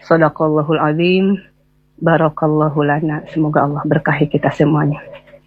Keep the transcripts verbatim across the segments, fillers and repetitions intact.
Shadaqallahul azim. Barakallahu lana. Semoga Allah berkahi kita semuanya.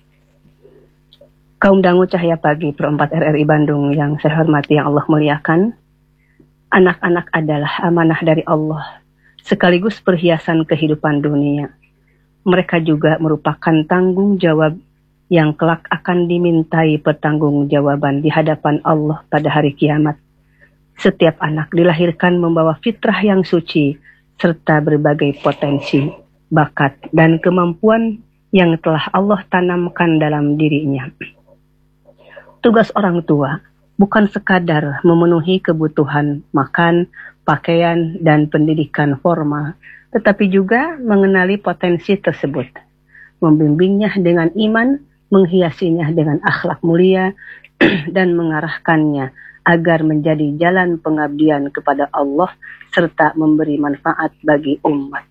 Kaum dangu Cahaya Pagi Pro empat R R I Bandung yang saya hormati, yang Allah muliakan. Anak-anak adalah amanah dari Allah, sekaligus perhiasan kehidupan dunia. Mereka juga merupakan tanggung jawab yang kelak akan dimintai pertanggungjawaban di hadapan Allah pada hari kiamat. Setiap anak dilahirkan membawa fitrah yang suci, serta berbagai potensi, bakat, dan kemampuan yang telah Allah tanamkan dalam dirinya. Tugas orang tua bukan sekadar memenuhi kebutuhan makan, pakaian, dan pendidikan formal, tetapi juga mengenali potensi tersebut, membimbingnya dengan iman, menghiasinya dengan akhlak mulia, dan mengarahkannya agar menjadi jalan pengabdian kepada Allah serta memberi manfaat bagi umat.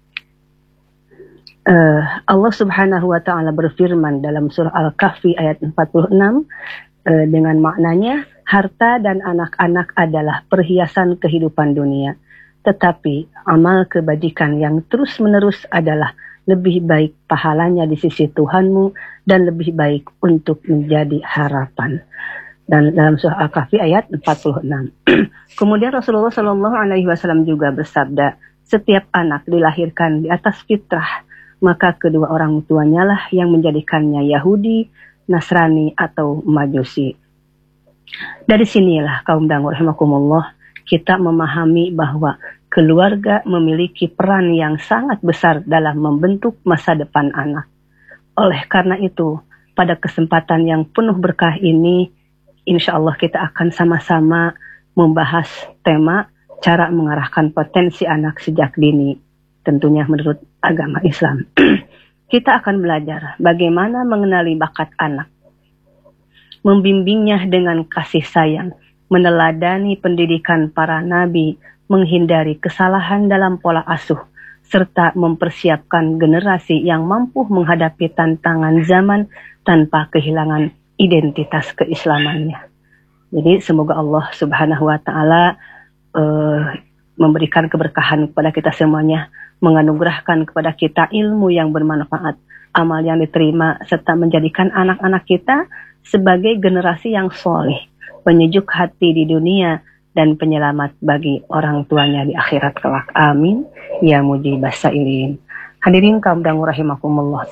Uh, Allah Subhanahu wa taala berfirman dalam surah Al-Kahfi ayat empat puluh enam uh, dengan maknanya, harta dan anak-anak adalah perhiasan kehidupan dunia, tetapi amal kebajikan yang terus-menerus adalah lebih baik pahalanya di sisi Tuhanmu dan lebih baik untuk menjadi harapan. Dan dalam surah Al-Kahfi ayat empat puluh enam. Kemudian Rasulullah Shallallahu Alaihi Wasallam juga bersabda, setiap anak dilahirkan di atas fitrah, maka kedua orang tuanya lah yang menjadikannya Yahudi, Nasrani, atau Majusi. Dari sinilah kaum dangu rahimakumullah, kita memahami bahwa keluarga memiliki peran yang sangat besar dalam membentuk masa depan anak. Oleh karena itu, pada kesempatan yang penuh berkah ini, insya Allah kita akan sama-sama membahas tema cara mengarahkan potensi anak sejak dini, tentunya menurut agama Islam. Kita akan belajar bagaimana mengenali bakat anak, membimbingnya dengan kasih sayang, meneladani pendidikan para nabi, menghindari kesalahan dalam pola asuh, serta mempersiapkan generasi yang mampu menghadapi tantangan zaman tanpa kehilangan identitas keislamannya. Jadi semoga Allah Subhanahu wa taala uh, memberikan keberkahan kepada kita semuanya, menganugerahkan kepada kita ilmu yang bermanfaat, amal yang diterima, serta menjadikan anak-anak kita sebagai generasi yang soleh, penyejuk hati di dunia, dan penyelamat bagi orang tuanya di akhirat kelak. Amin. Ya mujibas sa'irin. Hadirin kaum dangu rahimakumullah.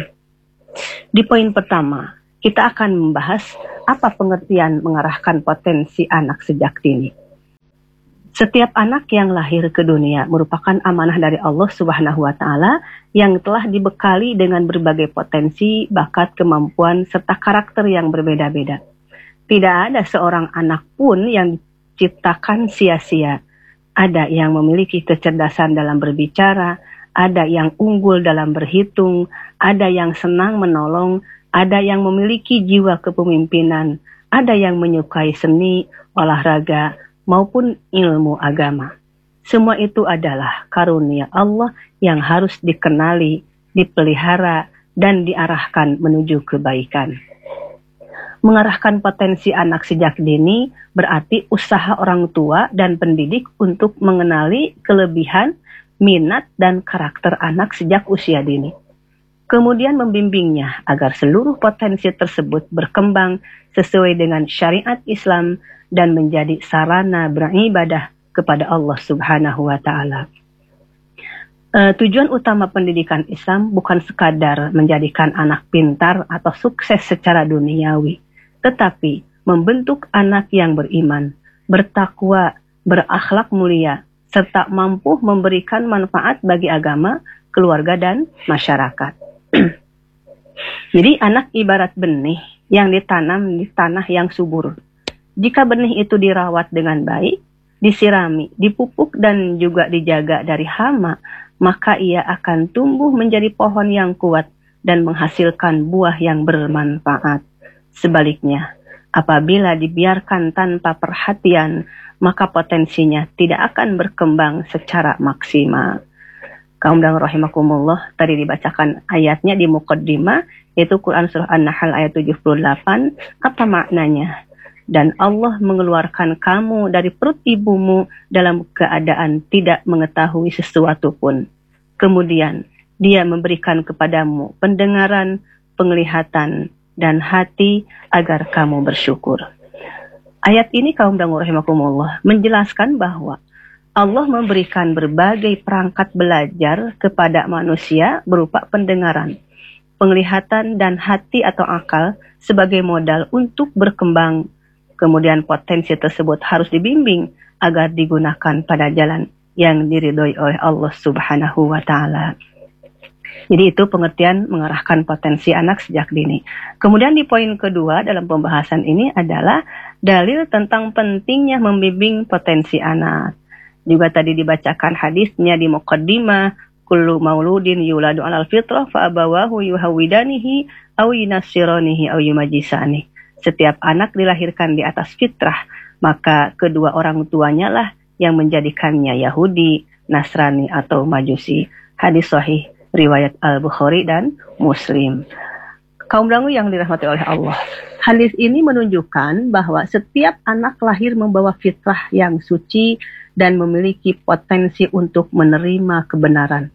Di poin pertama, kita akan membahas apa pengertian mengarahkan potensi anak sejak dini. Setiap anak yang lahir ke dunia merupakan amanah dari Allah Subhanahu wa taala yang telah dibekali dengan berbagai potensi, bakat, kemampuan, serta karakter yang berbeda-beda. Tidak ada seorang anak pun yang diciptakan sia-sia. Ada yang memiliki kecerdasan dalam berbicara, ada yang unggul dalam berhitung, ada yang senang menolong, ada yang memiliki jiwa kepemimpinan, ada yang menyukai seni, olahraga, maupun ilmu agama. Semua itu adalah karunia Allah yang harus dikenali, dipelihara, dan diarahkan menuju kebaikan. Mengarahkan potensi anak sejak dini berarti usaha orang tua dan pendidik untuk mengenali kelebihan, minat, dan karakter anak sejak usia dini. Kemudian membimbingnya agar seluruh potensi tersebut berkembang sesuai dengan syariat Islam dan menjadi sarana beribadah kepada Allah Subhanahu wa taala. Uh, tujuan utama pendidikan Islam bukan sekadar menjadikan anak pintar atau sukses secara duniawi, tetapi membentuk anak yang beriman, bertakwa, berakhlak mulia, serta mampu memberikan manfaat bagi agama, keluarga, dan masyarakat. Jadi anak ibarat benih yang ditanam di tanah yang subur. Jika benih itu dirawat dengan baik, disirami, dipupuk, dan juga dijaga dari hama, maka ia akan tumbuh menjadi pohon yang kuat dan menghasilkan buah yang bermanfaat. Sebaliknya, apabila dibiarkan tanpa perhatian, maka potensinya tidak akan berkembang secara maksimal. Kaum dan rahimakumullah, tadi dibacakan ayatnya di muqaddimah, yaitu Quran Surah An-Nahl ayat tujuh puluh delapan. Apa maknanya? dan Allah mengeluarkan kamu dari perut ibumu dalam keadaan tidak mengetahui sesuatu pun. Kemudian Dia memberikan kepadamu pendengaran, penglihatan, dan hati agar kamu bersyukur. Ayat ini kaum dangu rahimakumullah menjelaskan bahwa Allah memberikan berbagai perangkat belajar kepada manusia berupa pendengaran, penglihatan, dan hati atau akal sebagai modal untuk berkembang. Kemudian potensi tersebut harus dibimbing agar digunakan pada jalan yang diridhoi oleh Allah Subhanahu wa Ta'ala. Jadi itu pengertian mengarahkan potensi anak sejak dini. Kemudian di poin kedua dalam pembahasan ini adalah dalil tentang pentingnya membimbing potensi anak. Juga tadi dibacakan hadisnya di muqaddimah, kullu mauludin yuladu alal fitrah fa abawahu yuhawidanihi aw yunassiranihi aw yumajisani. Setiap anak dilahirkan di atas fitrah, maka kedua orang tuanya lah yang menjadikannya Yahudi, Nasrani atau Majusi. Hadis sahih riwayat Al-Bukhari dan Muslim. Kaum dangu yang dirahmati oleh Allah, hadis ini menunjukkan bahwa setiap anak lahir membawa fitrah yang suci dan memiliki potensi untuk menerima kebenaran.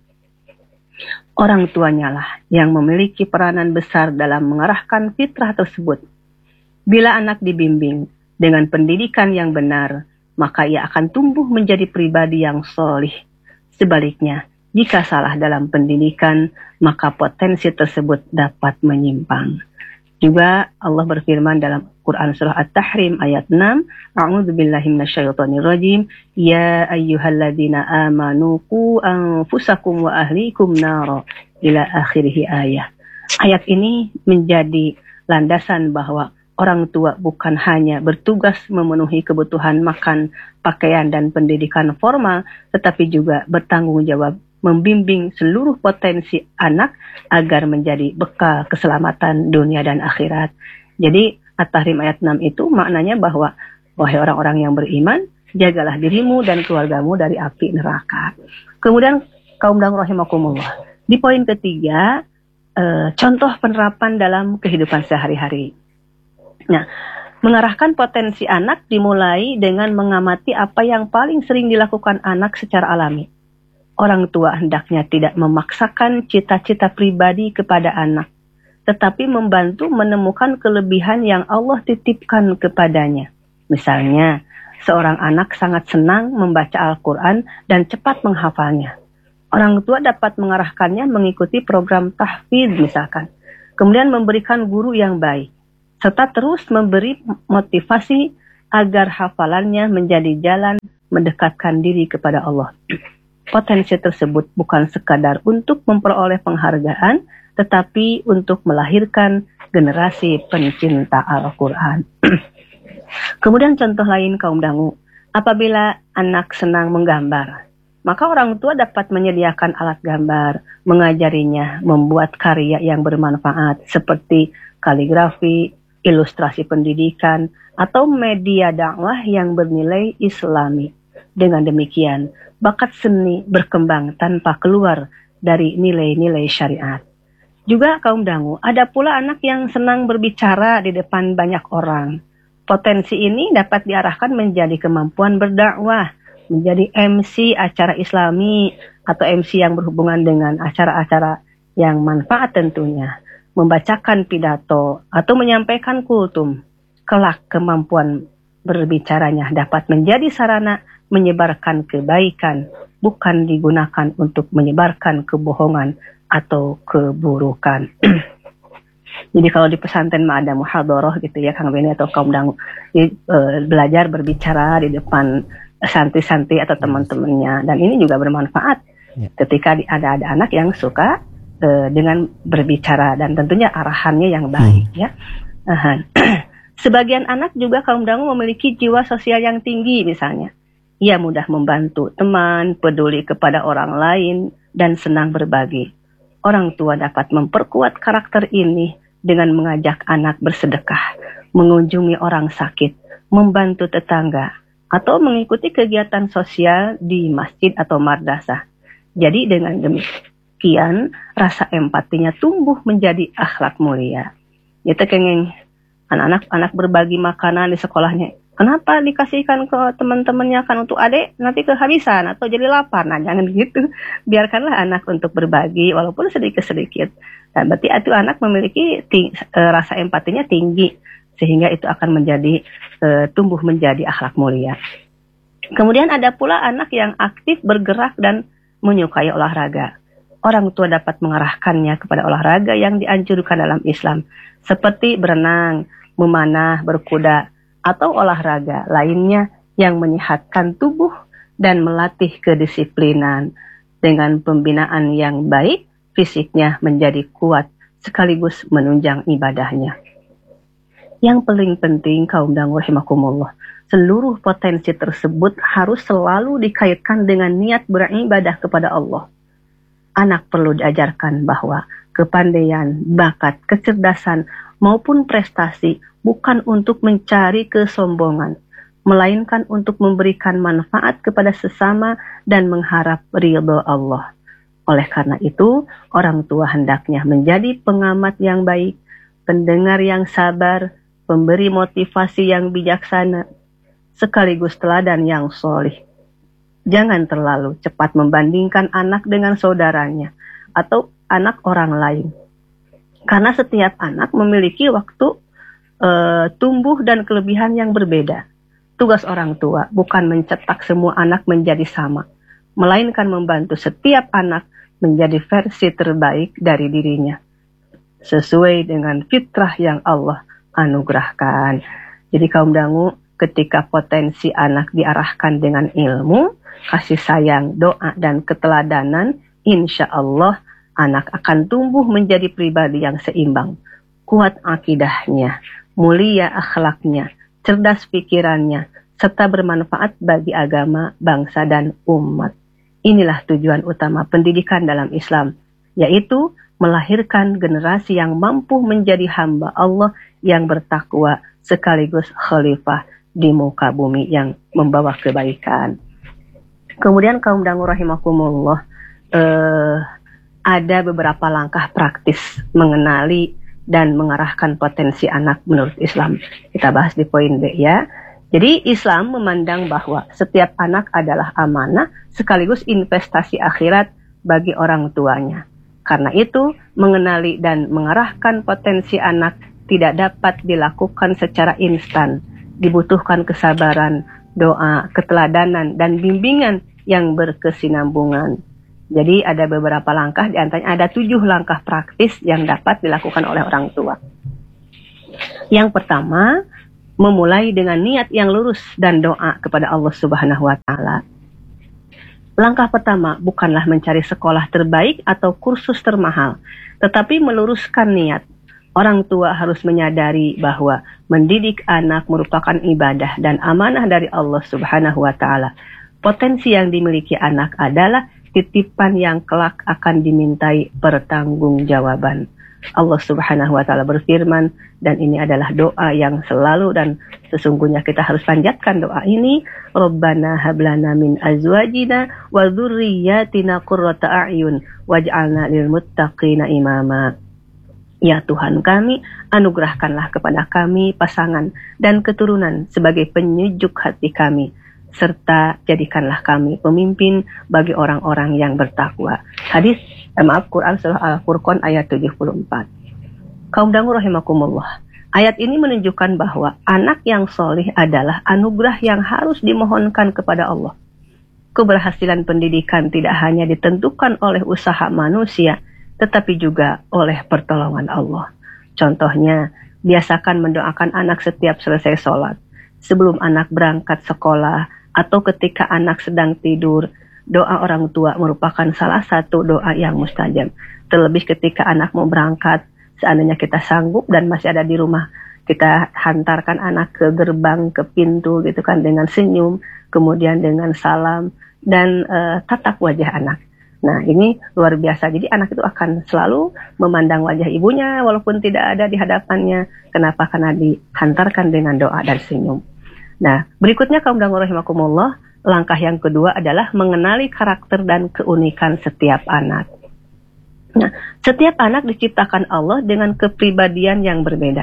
Orang tuanya lah yang memiliki peranan besar dalam mengarahkan fitrah tersebut. Bila anak dibimbing dengan pendidikan yang benar, maka ia akan tumbuh menjadi pribadi yang solih. Sebaliknya, jika salah dalam pendidikan, maka potensi tersebut dapat menyimpang. Juga Allah berfirman dalam Quran surah At-Tahrim ayat enam, A'udzubillahi minasyaitonirrajim, ya ayyuhalladzina amanu qu anfusakum wa ahlikum nara, ila akhirih ayat. Ayat ini menjadi landasan bahwa orang tua bukan hanya bertugas memenuhi kebutuhan makan, pakaian, dan pendidikan formal, tetapi juga bertanggung jawab membimbing seluruh potensi anak agar menjadi bekal keselamatan dunia dan akhirat. Jadi At-Tahrim ayat enam itu maknanya bahwa wahai orang-orang yang beriman, jagalah dirimu dan keluargamu dari api neraka. Kemudian kaum dangu rahimakumullah, di poin ketiga, eh, contoh penerapan dalam kehidupan sehari-hari. Nah, mengarahkan potensi anak dimulai dengan mengamati apa yang paling sering dilakukan anak secara alami. Orang tua hendaknya tidak memaksakan cita-cita pribadi kepada anak, tetapi membantu menemukan kelebihan yang Allah titipkan kepadanya. Misalnya, seorang anak sangat senang membaca Al-Quran dan cepat menghafalnya. Orang tua dapat mengarahkannya mengikuti program tahfidz misalkan, kemudian memberikan guru yang baik, serta terus memberi motivasi agar hafalannya menjadi jalan mendekatkan diri kepada Allah. Potensi tersebut bukan sekadar untuk memperoleh penghargaan, tetapi untuk melahirkan generasi pencinta Al-Quran. Kemudian contoh lain kaum dangu, apabila anak senang menggambar, maka orang tua dapat menyediakan alat gambar, mengajarinya membuat karya yang bermanfaat seperti kaligrafi, ilustrasi pendidikan, atau media dakwah yang bernilai Islami. Dengan demikian, bakat seni berkembang tanpa keluar dari nilai-nilai syariat. Juga kaum dangu, ada pula anak yang senang berbicara di depan banyak orang. Potensi ini dapat diarahkan menjadi kemampuan berdakwah, menjadi M C acara Islami, atau M C yang berhubungan dengan acara-acara yang manfaat tentunya, membacakan pidato, atau menyampaikan kultum. Kelak kemampuan berbicaranya dapat menjadi sarana menyebarkan kebaikan, bukan digunakan untuk menyebarkan kebohongan atau keburukan. Jadi kalau di pesantren mah ada muhadharah gitu ya Kang Beni atau kaum dangu, jadi, e, belajar berbicara di depan santri-santri atau teman-temannya, dan ini juga bermanfaat ya. Ketika di, ada ada anak yang suka e, dengan berbicara dan tentunya arahannya yang baik hmm. ya. Aha. Sebagian anak juga kaum dangu memiliki jiwa sosial yang tinggi misalnya. Ia mudah membantu teman, peduli kepada orang lain, dan senang berbagi. Orang tua dapat memperkuat karakter ini dengan mengajak anak bersedekah, mengunjungi orang sakit, membantu tetangga, atau mengikuti kegiatan sosial di masjid atau madrasah. Jadi dengan demikian, rasa empatinya tumbuh menjadi akhlak mulia. Itu kengeng Anak-anak anak berbagi makanan di sekolahnya. Kenapa dikasihkan ke teman-temannya kan untuk adik nanti kehabisan atau jadi lapar? Nah, jangan gitu. Biarkanlah anak untuk berbagi walaupun sedikit-sedikit. Dan berarti itu anak memiliki ting- rasa empatinya tinggi sehingga itu akan menjadi uh, tumbuh menjadi akhlak mulia. Kemudian ada pula anak yang aktif bergerak dan menyukai olahraga. Orang tua dapat mengarahkannya kepada olahraga yang dianjurkan dalam Islam seperti berenang, memanah, berkuda, atau olahraga lainnya yang menyehatkan tubuh dan melatih kedisiplinan. Dengan pembinaan yang baik, fisiknya menjadi kuat sekaligus menunjang ibadahnya. Yang paling penting, kaum dangu rahimakumullah, seluruh potensi tersebut harus selalu dikaitkan dengan niat beribadah kepada Allah. Anak perlu diajarkan bahwa kepandaian, bakat, kecerdasan, maupun prestasi bukan untuk mencari kesombongan, melainkan untuk memberikan manfaat kepada sesama dan mengharap ridho Allah. Oleh karena itu, orang tua hendaknya menjadi pengamat yang baik, pendengar yang sabar, pemberi motivasi yang bijaksana, sekaligus teladan yang solih. Jangan terlalu cepat membandingkan anak dengan saudaranya atau anak orang lain. Karena setiap anak memiliki waktu e, tumbuh dan kelebihan yang berbeda. Tugas orang tua bukan mencetak semua anak menjadi sama, melainkan membantu setiap anak menjadi versi terbaik dari dirinya, sesuai dengan fitrah yang Allah anugerahkan. Jadi kaum dangu, ketika potensi anak diarahkan dengan ilmu, kasih sayang, doa, dan keteladanan, insya Allah anak akan tumbuh menjadi pribadi yang seimbang, kuat akidahnya, mulia akhlaknya, cerdas pikirannya, serta bermanfaat bagi agama, bangsa, dan umat. Inilah tujuan utama pendidikan dalam Islam, yaitu melahirkan generasi yang mampu menjadi hamba Allah yang bertakwa sekaligus khalifah di muka bumi yang membawa kebaikan. Kemudian kaum dangu rahimakumullah, eh, ada beberapa langkah praktis mengenali dan mengarahkan potensi anak menurut Islam. Kita bahas di poin B ya. Jadi Islam memandang bahwa setiap anak adalah amanah sekaligus investasi akhirat bagi orang tuanya. Karena itu, mengenali dan mengarahkan potensi anak tidak dapat dilakukan secara instan. Dibutuhkan kesabaran, doa, keteladanan, dan bimbingan yang berkesinambungan. Jadi ada beberapa langkah, di antaranya ada tujuh langkah praktis yang dapat dilakukan oleh orang tua. Yang pertama, memulai dengan niat yang lurus dan doa kepada Allah Subhanahu wa Ta'ala. Langkah pertama bukanlah mencari sekolah terbaik atau kursus termahal, tetapi meluruskan niat. Orang tua harus menyadari bahwa mendidik anak merupakan ibadah dan amanah dari Allah Subhanahu wa Ta'ala. Potensi yang dimiliki anak adalah titipan yang kelak akan dimintai pertanggungjawaban. Allah Subhanahu wa Ta'ala berfirman, dan ini adalah doa yang selalu dan sesungguhnya kita harus panjatkan doa ini, Rabbana hablana min azwajina wa dzurriyyatina qurrata a'yun waj'alna lil muttaqina imama. Ya Tuhan kami, anugerahkanlah kepada kami pasangan dan keturunan sebagai penyejuk hati kami, serta jadikanlah kami pemimpin bagi orang-orang yang bertakwa. Hadis, eh, maaf, Quran surah Al-Furqan ayat tujuh puluh empat. Kaum dangu rahimakumullah, ayat ini menunjukkan bahwa anak yang solih adalah anugerah yang harus dimohonkan kepada Allah. Keberhasilan pendidikan tidak hanya ditentukan oleh usaha manusia, tetapi juga oleh pertolongan Allah. Contohnya, biasakan mendoakan anak setiap selesai sholat, sebelum anak berangkat sekolah, atau ketika anak sedang tidur. Doa orang tua merupakan salah satu doa yang mustajab. Terlebih ketika anak mau berangkat, seandainya kita sanggup dan masih ada di rumah, kita hantarkan anak ke gerbang, ke pintu gitu kan, dengan senyum, kemudian dengan salam, dan uh, tatap wajah anak. Nah, ini luar biasa. Jadi anak itu akan selalu memandang wajah ibunya walaupun tidak ada di hadapannya. Kenapa? Karena dihantarkan dengan doa dan senyum. Nah, berikutnya kaum dangu rahimakumullah, langkah yang kedua adalah mengenali karakter dan keunikan setiap anak. Nah, setiap anak diciptakan Allah dengan kepribadian yang berbeda.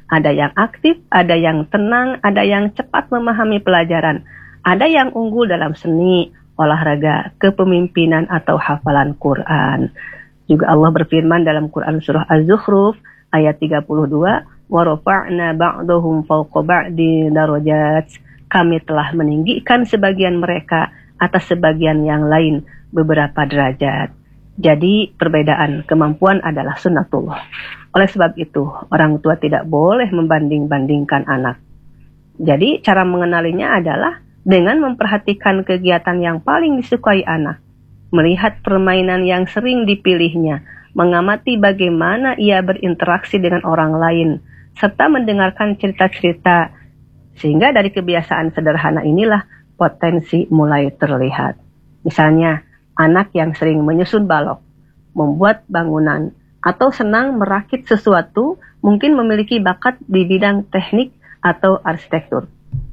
Ada yang aktif, ada yang tenang, ada yang cepat memahami pelajaran, ada yang unggul dalam seni, olahraga, kepemimpinan atau hafalan Quran. Juga Allah berfirman dalam Quran surah Az-Zukhruf ayat tiga puluh dua, wa rafa'na ba'dahum fawqa ba'di darajat. Kami telah meninggikan sebagian mereka atas sebagian yang lain beberapa derajat. Jadi perbedaan kemampuan adalah sunnatullah. Oleh sebab itu, orang tua tidak boleh membanding-bandingkan anak. Jadi cara mengenalinya adalah dengan memperhatikan kegiatan yang paling disukai anak, melihat permainan yang sering dipilihnya, mengamati bagaimana ia berinteraksi dengan orang lain, serta mendengarkan cerita-cerita, sehingga dari kebiasaan sederhana inilah potensi mulai terlihat. Misalnya, anak yang sering menyusun balok, membuat bangunan, atau senang merakit sesuatu, mungkin memiliki bakat di bidang teknik atau arsitektur.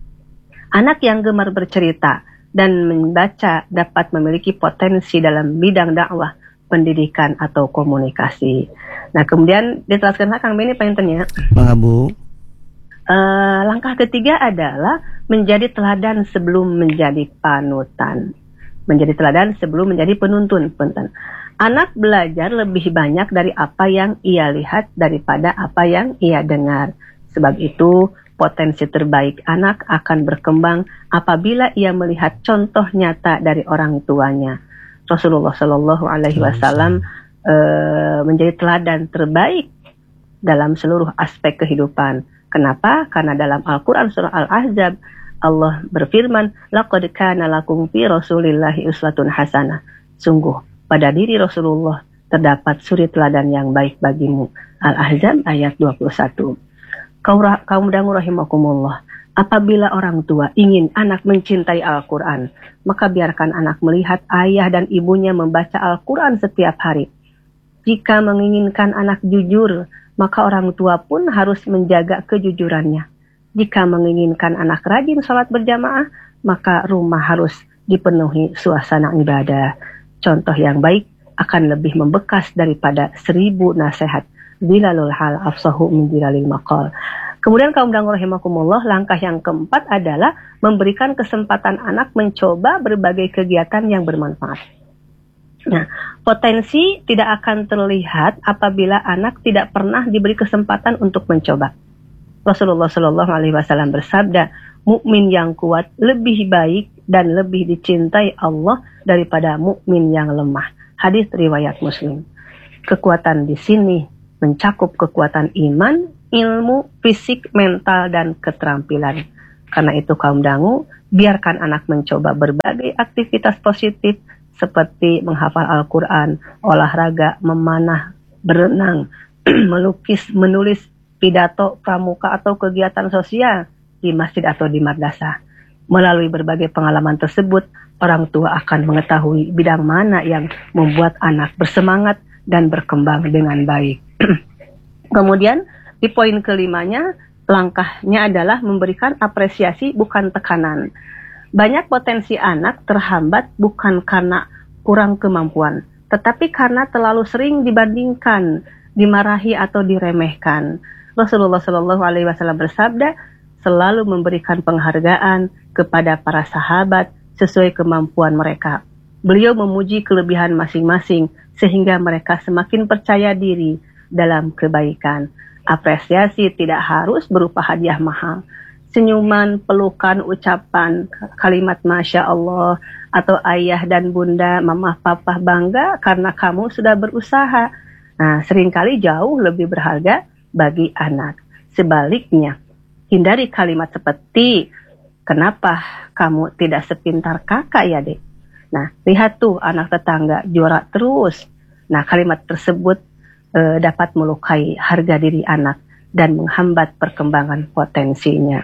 Anak yang gemar bercerita dan membaca dapat memiliki potensi dalam bidang dakwah, pendidikan, atau komunikasi. Nah, kemudian diteruskan Kang Beni pengennya. Bang Abu. Uh, langkah ketiga adalah menjadi teladan sebelum menjadi panutan. Menjadi teladan sebelum menjadi penuntun. Penuntun. Anak belajar lebih banyak dari apa yang ia lihat daripada apa yang ia dengar. Sebab itu, potensi terbaik anak akan berkembang apabila ia melihat contoh nyata dari orang tuanya. Rasulullah Shallallahu Alaihi Wasallam uh, menjadi teladan terbaik dalam seluruh aspek kehidupan. Kenapa? Karena dalam Al-Quran surah Al-Ahzab Allah berfirman, laqad kana lakum fi Rasulillahi uswatun hasanah. Sungguh pada diri Rasulullah terdapat suri teladan yang baik bagimu. Al-Ahzab ayat dua puluh satu. Kaum dangu rahimakumullah, apabila orang tua ingin anak mencintai Al-Quran, maka biarkan anak melihat ayah dan ibunya membaca Al-Quran setiap hari. Jika menginginkan anak jujur, maka orang tua pun harus menjaga kejujurannya. Jika menginginkan anak rajin sholat berjamaah, maka rumah harus dipenuhi suasana ibadah. Contoh yang baik akan lebih membekas daripada seribu nasihat. Zilalul hal afsahu min zilalil maqal. Kemudian kaum dangu rahimakumullah, langkah yang keempat adalah memberikan kesempatan anak mencoba berbagai kegiatan yang bermanfaat. Nah, potensi tidak akan terlihat apabila anak tidak pernah diberi kesempatan untuk mencoba. Rasulullah Shallallahu Alaihi Wasallam bersabda, mukmin yang kuat lebih baik dan lebih dicintai Allah daripada mukmin yang lemah. Hadis riwayat Muslim. Kekuatan di sini mencakup kekuatan iman, ilmu, fisik, mental, dan keterampilan. Karena itu kaum dangu, biarkan anak mencoba berbagai aktivitas positif seperti menghafal Al-Quran, olahraga, memanah, berenang, melukis, menulis, pidato, pramuka, atau kegiatan sosial di masjid atau di madrasah. Melalui berbagai pengalaman tersebut, orang tua akan mengetahui bidang mana yang membuat anak bersemangat dan berkembang dengan baik. Kemudian, di poin kelimanya, langkahnya adalah memberikan apresiasi bukan tekanan. Banyak potensi anak terhambat bukan karena kurang kemampuan, tetapi karena terlalu sering dibandingkan, dimarahi atau diremehkan. Rasulullah Shallallahu Alaihi Wasallam bersabda, selalu memberikan penghargaan kepada para sahabat sesuai kemampuan mereka. Beliau memuji kelebihan masing-masing sehingga mereka semakin percaya diri dalam kebaikan. Apresiasi tidak harus berupa hadiah mahal. Senyuman, pelukan, ucapan, kalimat Masya Allah, atau ayah dan bunda, mama, papa bangga karena kamu sudah berusaha. Nah, seringkali jauh lebih berharga bagi anak. Sebaliknya, hindari kalimat seperti, kenapa kamu tidak sepintar kakak ya dek? Nah, lihat tuh anak tetangga juara terus. Nah, kalimat tersebut e, dapat melukai harga diri anak dan menghambat perkembangan potensinya.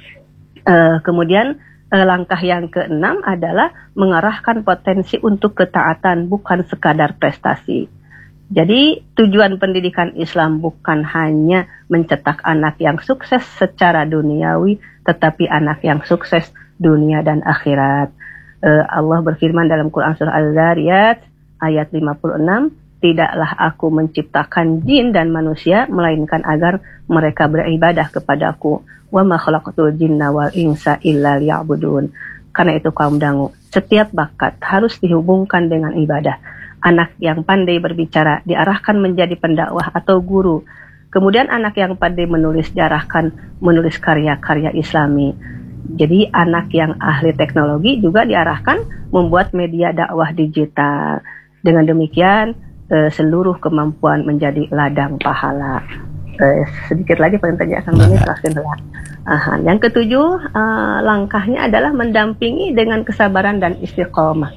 E, kemudian e, langkah yang keenam adalah mengarahkan potensi untuk ketaatan, bukan sekadar prestasi. Jadi tujuan pendidikan Islam bukan hanya mencetak anak yang sukses secara duniawi, tetapi anak yang sukses dunia dan akhirat. E, Allah berfirman dalam Quran surah Al-Zariyat ayat lima puluh enam, tidaklah aku menciptakan jin dan manusia melainkan agar mereka beribadah kepadaku. Wa ma khalaqatul jinna wal insa illa liya'budun. Karena itu kaum dangu, setiap bakat harus dihubungkan dengan ibadah. Anak yang pandai berbicara diarahkan menjadi pendakwah atau guru. Kemudian anak yang pandai menulis diarahkan menulis karya-karya Islami. Jadi anak yang ahli teknologi juga diarahkan membuat media dakwah digital. Dengan demikian eh, seluruh kemampuan menjadi ladang pahala. Eh, sedikit lagi perintahnya akan ini teruskan. Aha. Yang ketujuh eh, langkahnya adalah mendampingi dengan kesabaran dan istiqomah.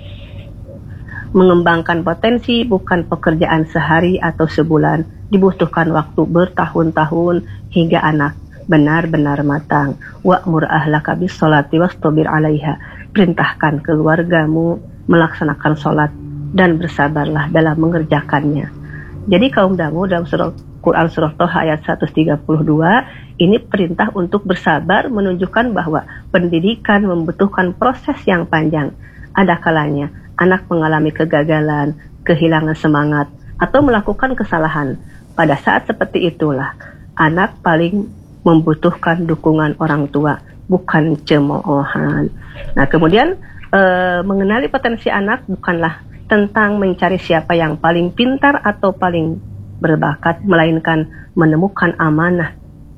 Mengembangkan potensi bukan pekerjaan sehari atau sebulan, dibutuhkan waktu bertahun-tahun hingga anak benar-benar matang. Wa'mur ahlaka bis sholati wastabir 'alaiha. Perintahkan keluargamu melaksanakan sholat dan bersabarlah dalam mengerjakannya. Jadi kaum dangu dalam surah Quran surah Toha ayat seratus tiga puluh dua ini perintah untuk bersabar, menunjukkan bahwa pendidikan membutuhkan proses yang panjang. Ada kalanya anak mengalami kegagalan, kehilangan semangat, atau melakukan kesalahan. Pada saat seperti itulah anak paling membutuhkan dukungan orang tua, bukan cemoohan. Nah, kemudian e, mengenali potensi anak bukanlah tentang mencari siapa yang paling pintar atau paling berbakat, melainkan menemukan amanah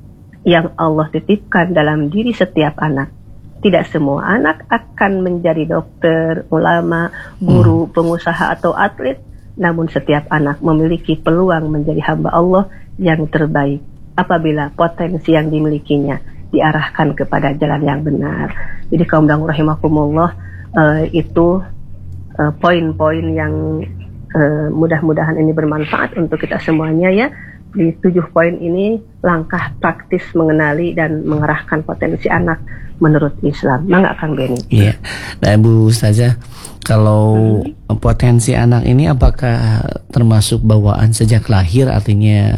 yang Allah titipkan dalam diri setiap anak. Tidak semua anak akan menjadi dokter, ulama, guru, pengusaha, atau atlet. Namun setiap anak memiliki peluang menjadi hamba Allah yang terbaik apabila potensi yang dimilikinya diarahkan kepada jalan yang benar. Jadi kaum dangu rahimakumullah, uh, itu uh, poin-poin yang uh, mudah-mudahan ini bermanfaat untuk kita semuanya ya. Di tujuh poin ini langkah praktis mengenali dan mengarahkan potensi anak menurut Islam. Mangga Kang Beni. Iya. Nah, Bu Ustazah, kalau hmm. potensi anak ini apakah termasuk bawaan sejak lahir, artinya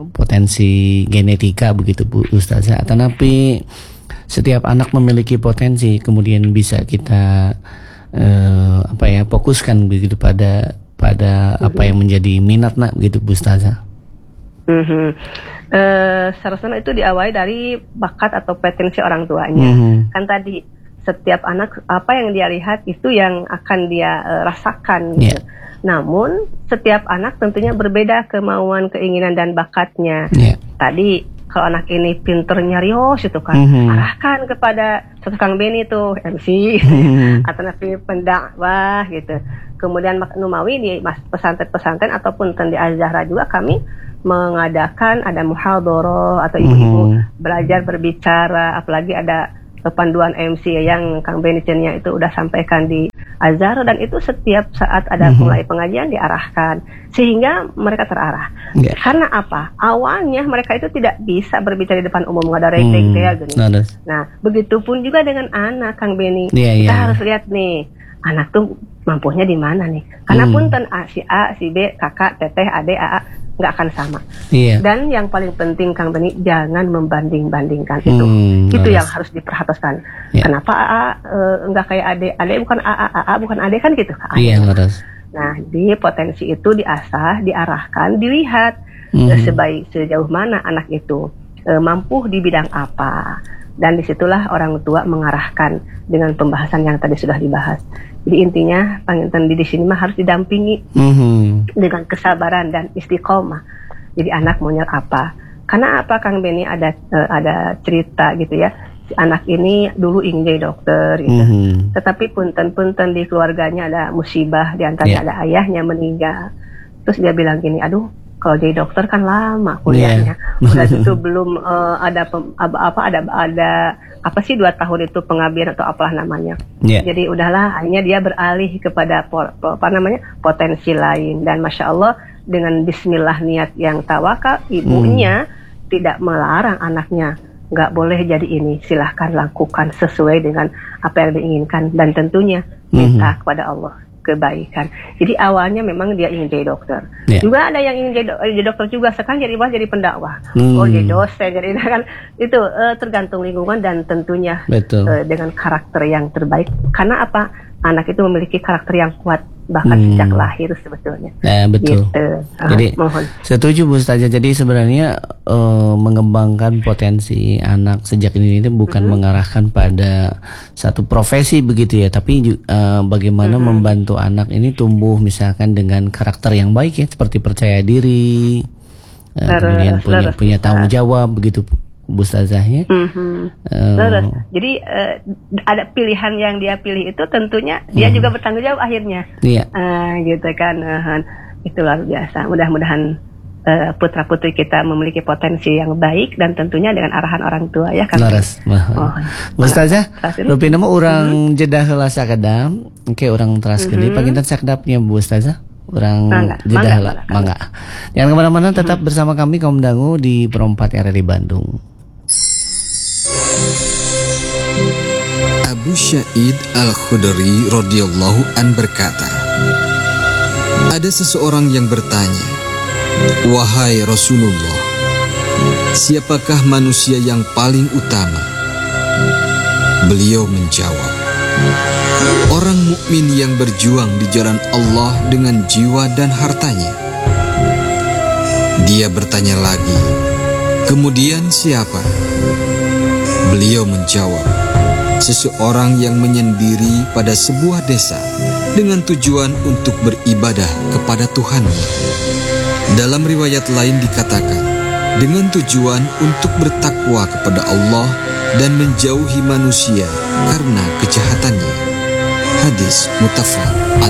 potensi genetika begitu Bu Ustazah? Atau tapi setiap anak memiliki potensi kemudian bisa kita eh, apa ya fokuskan begitu pada pada hmm. apa yang menjadi minat nak begitu Bu Ustazah? Mm-hmm. Uh, seharusnya itu diawali dari bakat atau potensi orang tuanya. Mm-hmm. Kan tadi setiap anak apa yang dia lihat itu yang akan dia uh, rasakan. Yeah. Gitu. Namun setiap anak tentunya berbeda kemauan, keinginan dan bakatnya. Yeah. Tadi kalau anak ini pinter nyarios itu kan, mm-hmm. arahkan kepada Kang Beni tuh M C mm-hmm. atau nanti pendakwah gitu. Kemudian Numawi di pesantren-pesantren ataupun di Al-Zahra juga kami mengadakan ada muhadharah atau ibu-ibu mm-hmm. belajar berbicara, apalagi ada panduan M C yang Kang Beni nya itu udah sampaikan di Azhar, dan itu setiap saat ada mm-hmm. mulai pengajian diarahkan sehingga mereka terarah. Yeah. Karena apa? Awalnya mereka itu tidak bisa berbicara di depan umum, nggak ada retek mm. ya gini. Nah, nah, begitupun juga dengan anak Kang Beni. Yeah, kita yeah. harus lihat nih, anak tuh mampunya di mana nih? Karena mm. punten A, si A, si B, kakak, teteh, adik, A A nggak akan sama. Iya. Dan yang paling penting Kang Beni, jangan membanding-bandingkan itu. Hmm, itu harus. Yang harus diperhatikan. Ya. Kenapa A A e, nggak kayak adik? Adik bukan A A, A A bukan adik kan gitu. Iya, harus. Nah, di potensi itu diasah, diarahkan, dilihat hmm. e, sebaik sejauh mana anak itu e, mampu di bidang apa. Dan disitulah orang tua mengarahkan dengan pembahasan yang tadi sudah dibahas. Jadi intinya panginten di sini mah harus didampingi mm-hmm. dengan kesabaran dan istiqomah. Jadi anak maunya apa? Karena apa Kang Beni, ada uh, ada cerita gitu ya. Si anak ini dulu ingin jadi dokter gitu. Mm-hmm. Tetapi punten-punten di keluarganya ada musibah, di antaranya yeah. ada ayahnya meninggal. Terus dia bilang gini, aduh kalau jadi dokter kan lama kuliahnya. Yeah. Udah itu belum uh, ada pem, apa ada ada apa sih dua tahun itu pengabdian atau apalah namanya. Yeah. Jadi udahlah, akhirnya dia beralih kepada po, po, apa namanya potensi lain, dan masya Allah dengan Bismillah niat yang tawakal, ibunya hmm. tidak melarang anaknya nggak boleh jadi ini, silahkan lakukan sesuai dengan apa yang diinginkan, dan tentunya minta hmm. kepada Allah kebaikan. Jadi awalnya memang dia ingin jadi dokter. Yeah. Juga ada yang ingin jadi, do- jadi dokter juga, sekarang jadi jadi pendakwah. Hmm. Oh, jadi dosen, jadi kan itu uh, tergantung lingkungan dan tentunya uh, dengan karakter yang terbaik. Karena apa? anak itu memiliki karakter yang kuat bahkan hmm. sejak lahir sebetulnya. Nah, betul. Gitu. Jadi uh, mohon. Setuju Bu Ustazah. Jadi sebenarnya uh, mengembangkan potensi anak sejak ini itu bukan mm-hmm. mengarahkan pada satu profesi begitu ya, tapi uh, bagaimana mm-hmm. membantu anak ini tumbuh misalkan dengan karakter yang baik ya, seperti percaya diri, uh, Leres, kemudian punya leres, punya tanggung jawab begitu Bu Ustazahnya. Mm-hmm. Uh, Jadi uh, ada pilihan yang dia pilih itu tentunya dia mm. juga bertanggung jawab akhirnya. Iya. Uh, gitu kan. Uh, itu luar biasa. Mudah-mudahan uh, putra-putri kita memiliki potensi yang baik dan tentunya dengan arahan orang tua ya kan. Laras. Oh. Bu Ustazah, rupi nama orang mm-hmm. jedah heula sakadam, engke orang teraskeun mm-hmm. paginten sakdapnya Bu Ustazah. Orang jedah lah, mangga. Jangan kemana-mana, tetap mm-hmm. bersama kami kaum dangu di Perempat R R I Bandung. Abu Sa'id Al-Khudri radhiyallahu an berkata, ada seseorang yang bertanya, wahai Rasulullah, siapakah manusia yang paling utama? Beliau menjawab, orang mukmin yang berjuang di jalan Allah dengan jiwa dan hartanya. Dia bertanya lagi, kemudian siapa? Beliau menjawab, seseorang yang menyendiri pada sebuah desa dengan tujuan untuk beribadah kepada Tuhannya. Dalam riwayat lain dikatakan, dengan tujuan untuk bertakwa kepada Allah dan menjauhi manusia karena kejahatannya. Hadis muttafaq.